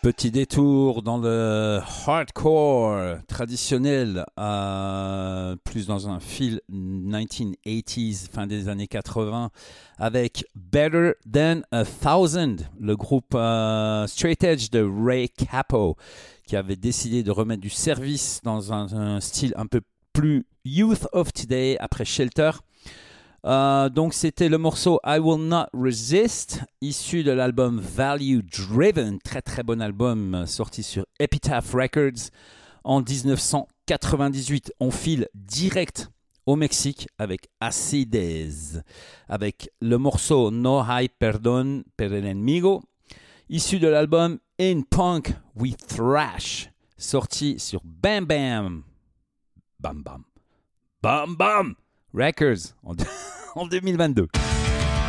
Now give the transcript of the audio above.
Petit détour dans le hardcore traditionnel, plus dans un fil 1980s, fin des années 80, avec Better Than a Thousand, le groupe Straight Edge de Ray Cappo, qui avait décidé de remettre du service dans un style un peu plus Youth of Today après Shelter. Donc c'était le morceau I Will Not Resist, issu de l'album Value Driven, très très bon album, sorti sur Epitaph Records en 1998. On file direct au Mexique avec Acides, avec le morceau No Hay Perdón per el Enemigo, issu de l'album In Punk We Thrash, sorti sur Bam Bam Bam Bam Bam Bam Records en 2022.